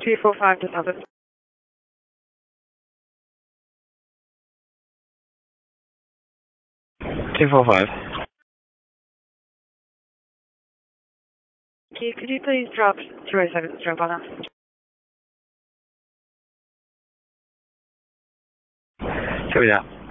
245 deposit. Could you please drop 207 stroke on us? Copy that.